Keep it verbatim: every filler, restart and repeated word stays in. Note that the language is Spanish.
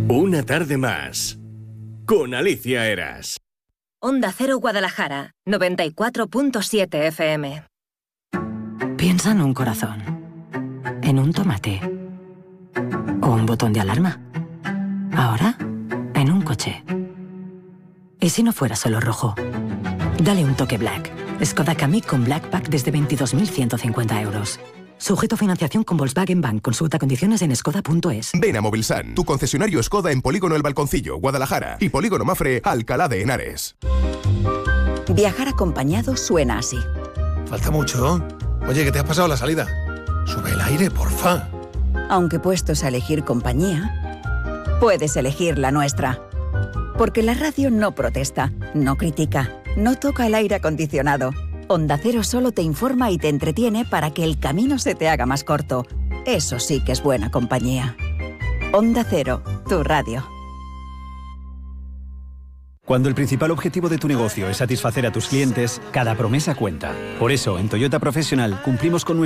Una tarde más, con Alicia Eras. Onda Cero Guadalajara, noventa y cuatro punto siete F M. Piensa en un corazón, en un tomate o un botón de alarma. Ahora, en un coche. ¿Y si no fuera solo rojo? Dale un toque Black. Skoda Kamiq con Black Pack desde veintidós mil ciento cincuenta euros. Sujeto a financiación con Volkswagen Bank. Consulta condiciones en skoda punto es. Ven a Movilsan, tu concesionario Skoda en Polígono El Balconcillo, Guadalajara, y Polígono Mafre, Alcalá de Henares. Viajar acompañado suena así. Falta mucho. Oye, ¿qué te has pasado la salida? Sube el aire, porfa. Aunque puestos a elegir compañía, puedes elegir la nuestra. Porque la radio no protesta, no critica, no toca el aire acondicionado. Onda Cero solo te informa y te entretiene para que el camino se te haga más corto. Eso sí que es buena compañía. Onda Cero, tu radio. Cuando el principal objetivo de tu negocio es satisfacer a tus clientes, cada promesa cuenta. Por eso, en Toyota Professional cumplimos con nuestra